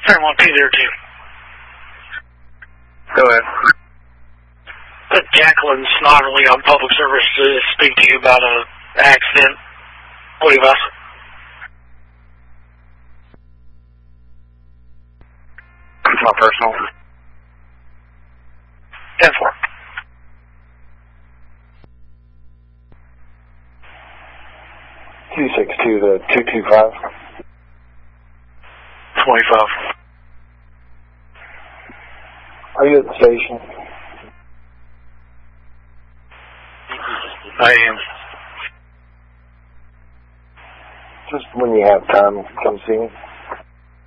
Paramount P there too. Go ahead. Jacqueline Snodderly on public service to speak to you about an accident. What do you ask? My personal. 10-4. (262) to 225. 25. Are you at the station? I am. Just when you have time, come see me.